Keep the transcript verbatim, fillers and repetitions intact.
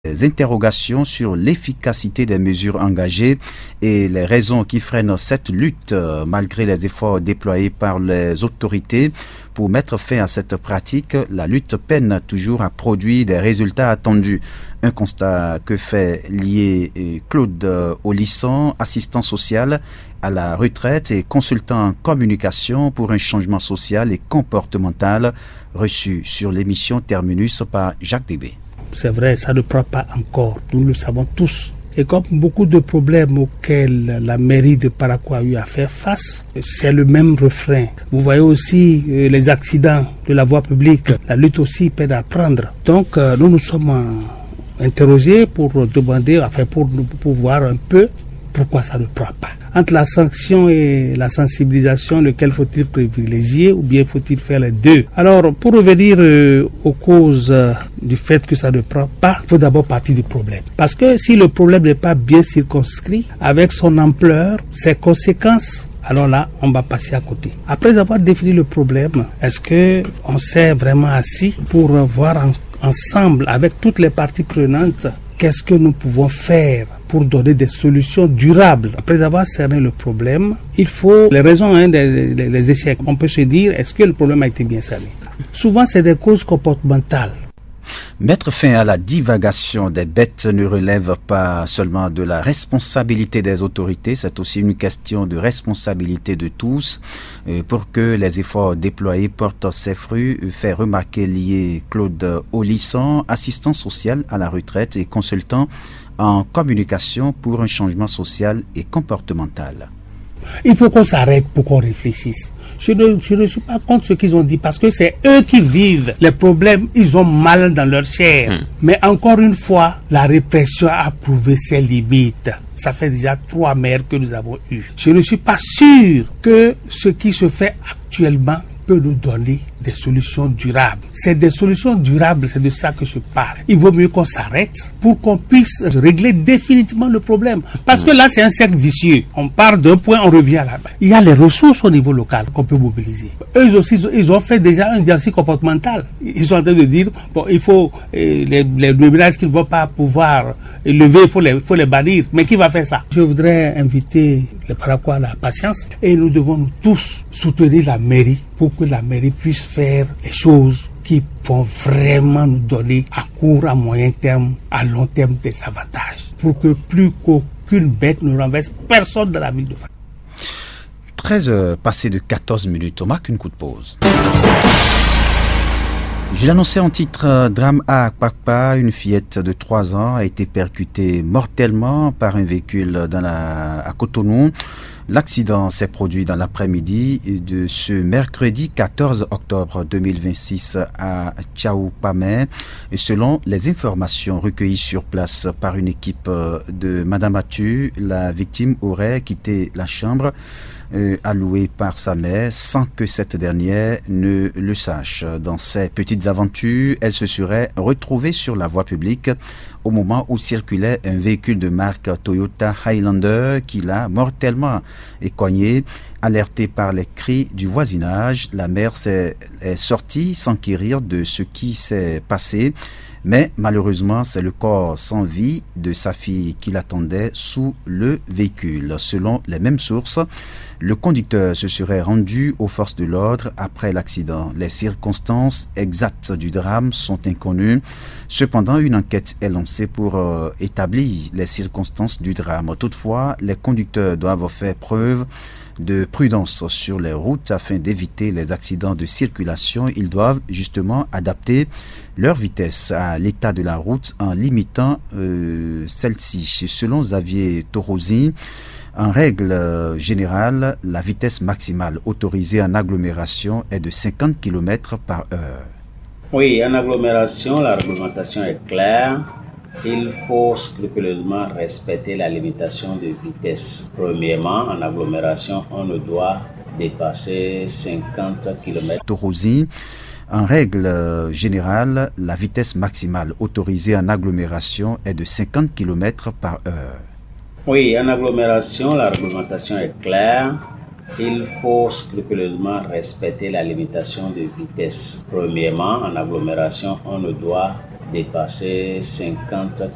Des interrogations sur l'efficacité des mesures engagées et les raisons qui freinent cette lutte malgré les efforts déployés par les autorités pour mettre fin à cette pratique. La lutte peine toujours à produire des résultats attendus. Un constat que fait lier Claude Olisson, assistant social à la retraite et consultant en communication pour un changement social et comportemental, reçu sur l'émission Terminus par Jacques Débé. C'est vrai, ça ne prend pas encore, nous le savons tous. Et comme beaucoup de problèmes auxquels la mairie de Parakou a eu à faire face, c'est le même refrain. Vous voyez aussi euh, les accidents de la voie publique, la lutte aussi peine à prendre. Donc euh, nous nous sommes euh, interrogés pour demander, enfin pour, pour voir un peu pourquoi ça ne prend pas. Entre la sanction et la sensibilisation, lequel faut-il privilégier ou bien faut-il faire les deux? Alors, pour revenir euh, aux causes euh, du fait que ça ne prend pas, il faut d'abord partir du problème. Parce que si le problème n'est pas bien circonscrit, avec son ampleur, ses conséquences, alors là, on va passer à côté. Après avoir défini le problème, est-ce que on s'est vraiment assis pour voir en, ensemble, avec toutes les parties prenantes, qu'est-ce que nous pouvons faire pour donner des solutions durables? Après avoir cerné le problème, il faut les raisons hein, des, des, des échecs. On peut se dire, est-ce que le problème a été bien cerné? Souvent, c'est des causes comportementales. Mettre fin à la divagation des bêtes ne relève pas seulement de la responsabilité des autorités, c'est aussi une question de responsabilité de tous. Pour que les efforts déployés portent ses fruits, fait remarquer lié Claude Olisson, assistant social à la retraite et consultant en communication pour un changement social et comportemental. Il faut qu'on s'arrête pour qu'on réfléchisse. Je ne, je ne suis pas contre ce qu'ils ont dit parce que c'est eux qui vivent les problèmes, ils ont mal dans leur chair. Mmh. Mais encore une fois, la répression a prouvé ses limites. Ça fait déjà trois maires que nous avons eus. Je ne suis pas sûr que ce qui se fait actuellement peut nous donner des solutions durables. C'est des solutions durables, c'est de ça que je parle. Il vaut mieux qu'on s'arrête pour qu'on puisse régler définitivement le problème. Parce que là, c'est un cercle vicieux. On part d'un point, on revient à la base. Il y a les ressources au niveau local qu'on peut mobiliser. Eux aussi, ils ont fait déjà un diagnostic comportemental. Ils sont en train de dire, bon, il faut, euh, les, les ménages qui ne vont pas pouvoir lever, il faut les, faut les bannir. Mais qui va faire ça? Je voudrais inviter les Paraquois à la patience et nous devons nous tous soutenir la mairie pour que la mairie puisse faire les choses qui vont vraiment nous donner à court, à moyen terme, à long terme des avantages. Pour que plus qu'aucune bête ne renverse personne dans la ville de Paris. treize heures passées de quatorze minutes, on marque une coup de pause. Je l'annonçais en titre, drame à Akpakpa, une fillette de trois ans a été percutée mortellement par un véhicule dans la, à Cotonou. L'accident s'est produit dans l'après-midi de ce mercredi quatorze octobre deux mille vingt-six à Tchaoupamé. Selon les informations recueillies sur place par une équipe de Madame Atu, la victime aurait quitté la chambre Euh, alloué par sa mère sans que cette dernière ne le sache. Dans ses petites aventures, elle se serait retrouvée sur la voie publique au moment où circulait un véhicule de marque Toyota Highlander qui l'a mortellement écoigné. Alertée par les cris du voisinage, la mère s'est, est sortie s'enquérir de ce qui s'est passé. Mais malheureusement, c'est le corps sans vie de sa fille qui l'attendait sous le véhicule. Selon les mêmes sources, le conducteur se serait rendu aux forces de l'ordre après l'accident. Les circonstances exactes du drame sont inconnues. Cependant, une enquête est lancée pour euh, établir les circonstances du drame. Toutefois, les conducteurs doivent faire preuve de prudence sur les routes afin d'éviter les accidents de circulation. Ils doivent justement adapter leur vitesse à l'état de la route en limitant euh, celle-ci. Selon Xavier Torosi, en règle générale, la vitesse maximale autorisée en agglomération est de cinquante kilomètres par heure. Oui, en agglomération, la réglementation est claire. Il faut scrupuleusement respecter la limitation de vitesse. Premièrement, en agglomération, on ne doit dépasser cinquante kilomètres. Torosi, en règle générale, la vitesse maximale autorisée en agglomération est de cinquante kilomètres par heure. Oui, en agglomération, la réglementation est claire. Il faut scrupuleusement respecter la limitation de vitesse. Premièrement, en agglomération, on ne doit dépasser cinquante